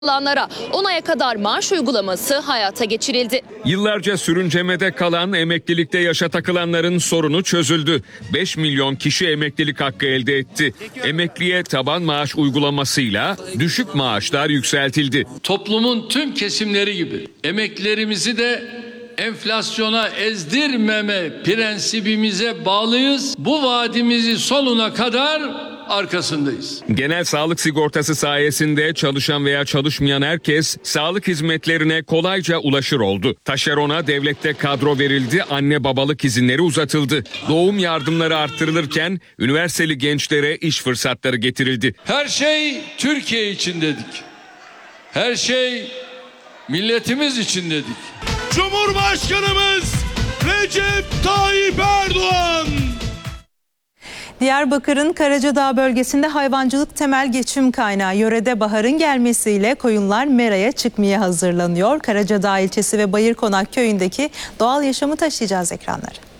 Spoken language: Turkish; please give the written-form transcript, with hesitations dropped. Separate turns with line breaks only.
alanlara 10 aya kadar maaş uygulaması hayata geçirildi.
Yıllarca sürüncemede kalan, emeklilikte yaşa takılanların sorunu çözüldü. 5 milyon kişi emeklilik hakkı elde etti. Emekliye taban maaş uygulamasıyla düşük maaşlar yükseltildi.
Toplumun tüm kesimleri gibi emeklilerimizi de enflasyona ezdirmeme prensibimize bağlıyız. Bu vaadimizi sonuna kadar arkasındayız.
Genel sağlık sigortası sayesinde çalışan veya çalışmayan herkes sağlık hizmetlerine kolayca ulaşır oldu. Taşerona devlette kadro verildi, anne babalık izinleri uzatıldı. Doğum yardımları arttırılırken üniversiteli gençlere iş fırsatları getirildi.
Her şey Türkiye için dedik. Her şey milletimiz için dedik.
Cumhurbaşkanımız Recep Tayyip Erdoğan.
Diyarbakır'ın Karacadağ bölgesinde hayvancılık temel geçim kaynağı. Yörede baharın gelmesiyle koyunlar meraya çıkmaya hazırlanıyor. Karacadağ ilçesi ve Bayırkonak köyündeki doğal yaşamı taşıyacağız ekranlara.